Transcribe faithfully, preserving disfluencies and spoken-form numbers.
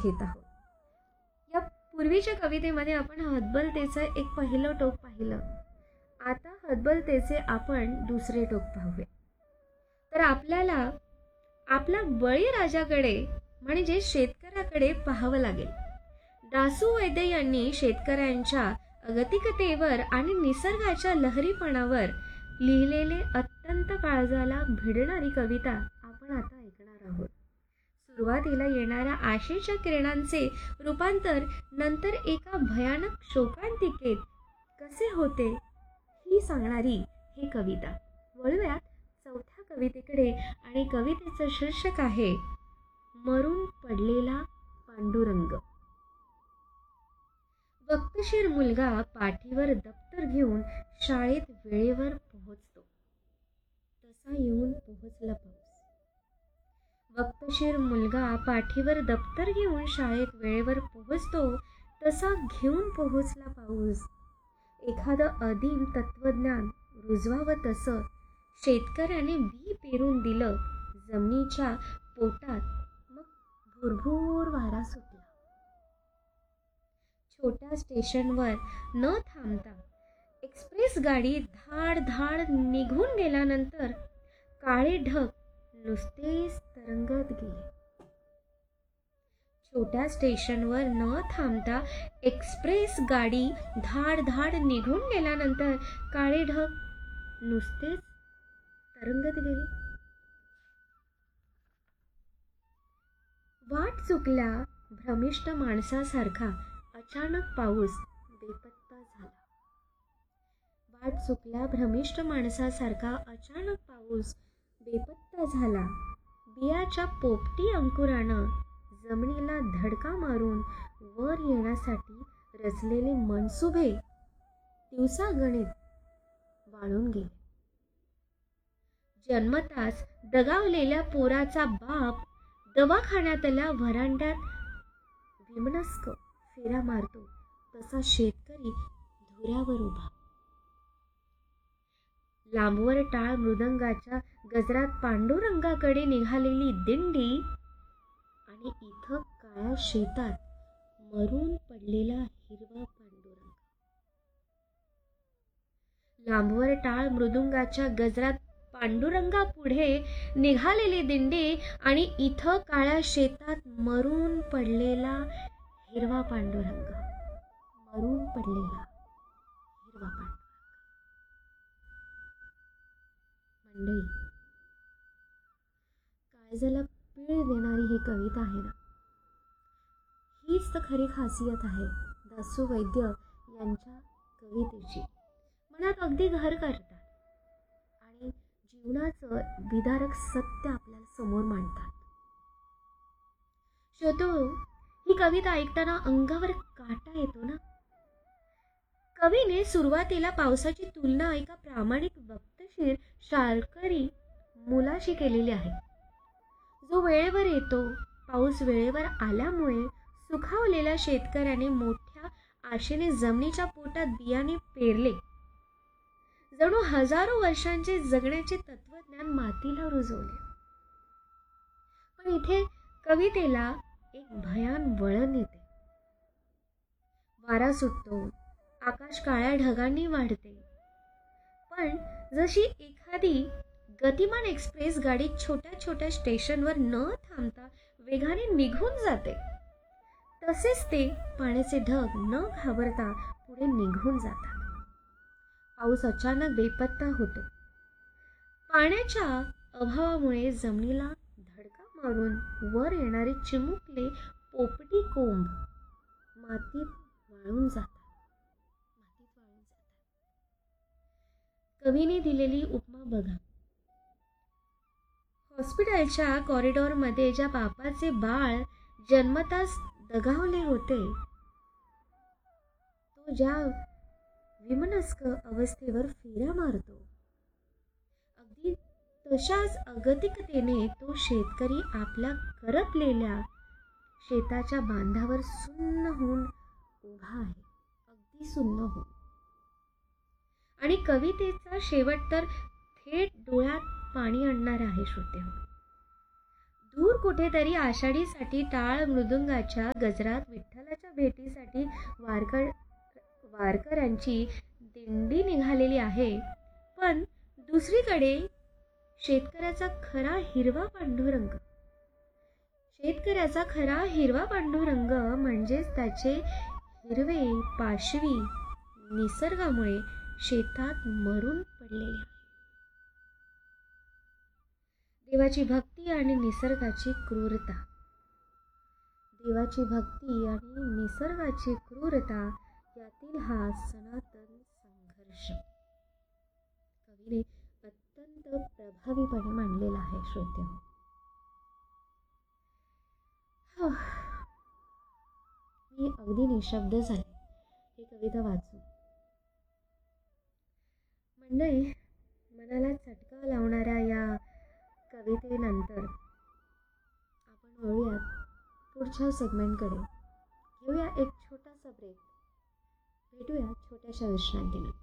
घेत आहोत. या पूर्वीच्या कवितेमध्ये आपण हतबलतेचं एक पहिलं टोक पाहिलं. आता हतबलतेचे आपण दुसरे टोक पाहूया. तर आपल्याला आपला बळीराजाकडे म्हणजे शेतकऱ्याकडे पाहावं लागेल. दासू वैद्य यांनी शेतकऱ्यांच्या अगतिकतेवर आणि निसर्गाच्या लहरीपणावर लिहिलेले अत्यंत काळजाला भिडणारी कविता आपण आता ऐकणार आहोत. सुरुवातीला येणाऱ्या आशेच्या किरणांचे रूपांतर नंतर एका भयानक शोकांतिकेत कसे होते ही सांगणारी ही कविता. वळूयात चौथ्या कवितेकडे आणि कवितेचं शीर्षक आहे मरून पडलेला पांडुरंग. वक्तशीर मुलगा पाठीवर दप्तर घेऊन शाळेत वेळेवर पोहोचतो तसा येऊन पोहोचला पाऊस. वक्तशीर मुलगा पाठीवर दप्तर घेऊन शाळेत वेळेवर पोहोचतो तसा घेऊन पोहोचला पाऊस. एखादं अदीम तत्वज्ञान रुजवावं तसं शेतकऱ्याने बी पेरून दिलं जमिनीच्या पोटात. मग भुरभुर वारा सुटला. छोट्या स्टेशनवर न थांबता एक्सप्रेस गाडी धाड धाड निघून गेल्यानंतर काळे ढग नुसतेच तरंगत गेले. छोट्या स्टेशनवर न थांबता एक्सप्रेस गाडी धाड धाड निघून गेल्यानंतर काळे ढग नुसतेच तरंगत गेले. वाट चुकल्या भ्रमिष्ट माणसासारखा अचानक पाऊस बेपत्ता झाला. वाट चुकल्या भ्रमिष्ट माणसासारखा अचानक पाऊस बेपत्ता झाला. बियाच्या पोपटी अंकुरानं जमिनीला धडका मारून वर येण्यासाठी रचलेले मनसुबे दिवसागणित वाळून गेले. जन्मताच दगावलेल्या पोराचा बाप दवाखान्यातल्या व्हरांड्यात विमनस्क फेरा मारतो तसा शेतकरी धुऱ्यावर उभा. लांबवर टाळ मृदंगाच्या गजरात पांडुरंगाकडे निघालेली दिंडी आणि इथं काळ्या शेतात मरून पडलेला हिरवा पांडुरंग. लांबवर टाळ मृदुंगाच्या गजरात पांडुरंगा पुढे निघालेली दिंडी आणि इथं काळ्या शेतात मरून पडलेला हिरवा पांडुरंग. मरून पडलेला हिरवा पांडुरंग. मंडळी, काळजाला पीळ देणारी ही कविता आहे ना, हीच तर खरी खासियत आहे दासू वैद्य यांच्या कवितेची. मनात अगदी घर करतात आणि जीवनाचं विदारक सत्य आपल्याला समोर मांडतात. श्रोतो, ही कविता ऐकताना अंगावर काटा येतो ना. कवीने सुरुवातीला पावसाची तुलना एका प्रामाणिक वक्तशीर शाळकरी मुलाशी केलेली आहे, जो वेळेवर येतो. पाऊस वेळेवर आल्यामुळे सुखावलेल्या शेतकऱ्याने मोठ्या आशेने जमिनीच्या पोटात बियाणे पेरले. जणू हजारो वर्षांचे जगण्याचे तत्वज्ञान मातीला रुजवले. पण इथे कवितेला एक भयान वळण येते. वारा सुटतो, आकाश काळ्या ढगांनी वाढते. पण जशी एखादी गतिमान एक्सप्रेस गाडी छोट्या छोट्या स्टेशनवर न थांबता वेगाने निघून जाते, तसेच ते पाण्याचे ढग न घाबरता पुढे निघून जातात. पाऊस अचानक बेपत्ता होतो. पाण्याच्या अभावामुळे जमिनीला धडका मारून वर येणारे चिमुकले पोपटी कोंब मातीत वाळून जातात. मातीत वाळून जातात. कवीने दिलेली उपमा बघा. हॉस्पिटलच्या कॉरिडॉरमध्ये ज्या बापाचे बाळ जन्मताच दगावले होते, तो ज्या विमनस्क अवस्थेवर फेऱ्या मारतो, अगदी तशाच अगतिकतेने तो शेतकरी आपल्या करपलेल्या शेताच्या बांधावर सुन्न होऊन उभा आहे. अगदी सुन्न होऊन. आणि कवितेचा शेवट तर थेट डोळ्यात पाणी आणणार आहे. श्रोते हो, दूर कुठेतरी आषाढीसाठी टाळ मृदुंगाच्या गजरात विठ्ठलाच्या भेटीसाठी वारकड वारकऱ्यांची दिंडी निघालेली आहे. पण दुसरीकडे शेतकऱ्याचा खरा हिरवा पांडुरंग शेतकऱ्याचा खरा हिरवा पांडुरंग म्हणजेच त्याचे हिरवे पाशवी निसर्गामुळे शेतात मरून पडलेले आहे. देवाची भक्ती आणि निसर्गाची क्रूरता देवाची भक्ती आणि निसर्गाची क्रूरता यातील हा सनातन संघर्ष कवीने अत्यंत प्रभावीपणे मांडलेला आहे. श्रोते हो, मी अगदी निशब्द झाले ही कविता वाचून. मंडळी, मनाला चटका लावणाऱ्या या कवितेनंतर आपण वळूयात पुढच्या सेगमेंटकडे. घेऊया एक छोटासा ब्रेक. भेटूया छोट्याशा विश्रांतीनंतर.